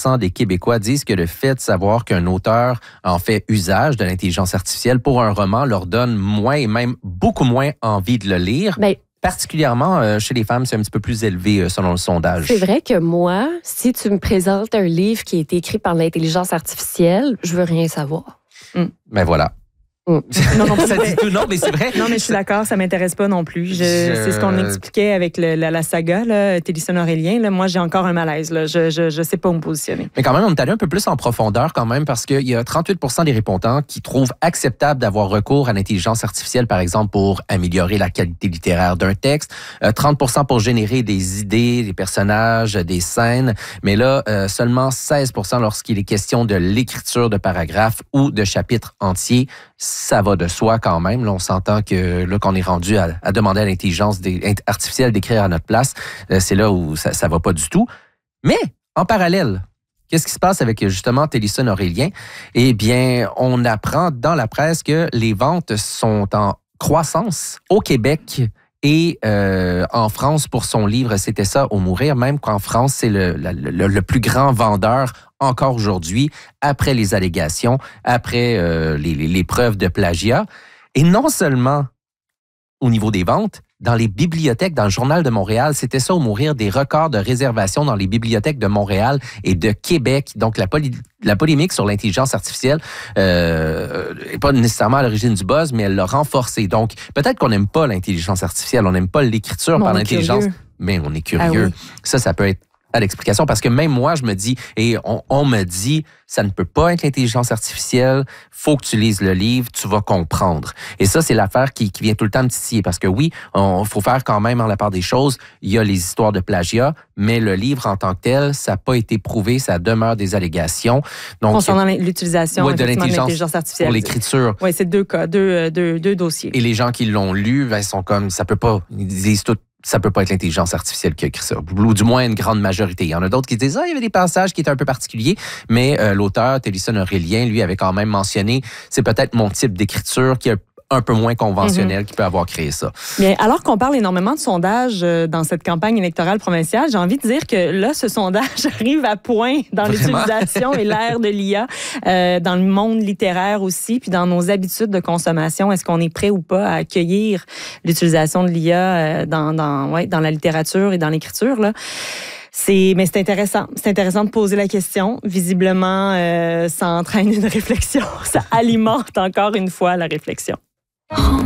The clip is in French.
% des Québécois disent que le fait de savoir qu'un auteur en fait usage de l'intelligence artificielle pour un roman leur donne moins et même beaucoup moins envie de le lire. Ben, particulièrement chez les femmes, c'est un petit peu plus élevé selon le sondage. c'est vrai que moi, si tu me présentes un livre qui a été écrit par l'intelligence artificielle, je veux rien savoir. Ben voilà. Non, Ça dit tout non, mais c'est vrai. Non, mais je suis d'accord, ça m'intéresse pas non plus. C'est ce qu'on expliquait avec la saga, là, Télisson Aurélien. Là, moi, j'ai encore un malaise. Là. Je sais pas où me positionner. Mais quand même, on est allé un peu plus en profondeur quand même parce qu'il y a 38 % des répondants qui trouvent acceptable d'avoir recours à l'intelligence artificielle, par exemple, pour améliorer la qualité littéraire d'un texte, 30 % pour générer des idées, des personnages, des scènes. Mais là, seulement 16 % lorsqu'il est question de l'écriture de paragraphes ou de chapitres entiers. Ça va de soi quand même. Là, on s'entend que là qu'on est rendu à demander à l'intelligence artificielle d'écrire à notre place, c'est là où ça va pas du tout. Mais en parallèle, qu'est-ce qui se passe avec justement Télisson Aurélien? Eh bien, on apprend dans la presse que les ventes sont en croissance au Québec et en France pour son livre « C'était ça ou mourir », même qu'en France, c'est le plus grand vendeur encore aujourd'hui, après les allégations, après les preuves de plagiat. Et non seulement au niveau des ventes, dans les bibliothèques, dans le Journal de Montréal, c'était ça ou mourir, des records de réservation dans les bibliothèques de Montréal et de Québec. Donc, la polémique sur l'intelligence artificielle n'est pas nécessairement à l'origine du buzz, mais elle l'a renforcé. Donc, peut-être qu'on n'aime pas l'intelligence artificielle, on n'aime pas l'écriture par l'intelligence, mais on est curieux. Ah oui. Ça peut être à l'explication, parce que même moi, je me dis, et on me dit, ça ne peut pas être l'intelligence artificielle, faut que tu lises le livre, tu vas comprendre. Et ça, c'est l'affaire qui vient tout le temps me titiller, parce que oui, il faut faire quand même en la part des choses, il y a les histoires de plagiat, mais le livre en tant que tel, ça n'a pas été prouvé, ça demeure des allégations. Donc, concernant l'utilisation de l'intelligence artificielle. Pour l'écriture. Oui, c'est deux cas, deux dossiers. Et les gens qui l'ont lu, ben, sont comme, ça peut pas, ils disent tout, ça peut pas être l'intelligence artificielle qui a écrit ça. Ou du moins une grande majorité. Il y en a d'autres qui disent, il y avait des passages qui étaient un peu particuliers, mais l'auteur, Télisson Aurélien, lui, avait quand même mentionné, c'est peut-être mon type d'écriture qui est un peu moins conventionnel qui peut avoir créé ça. Bien, alors qu'on parle énormément de sondages dans cette campagne électorale provinciale, j'ai envie de dire que là, ce sondage arrive à point dans l'utilisation et l'ère de l'IA, dans le monde littéraire aussi, puis dans nos habitudes de consommation. Est-ce qu'on est prêt ou pas à accueillir l'utilisation de l'IA dans la littérature et dans l'écriture, là? Mais c'est intéressant. C'est intéressant de poser la question. Visiblement, ça entraîne une réflexion. Ça alimente encore une fois la réflexion.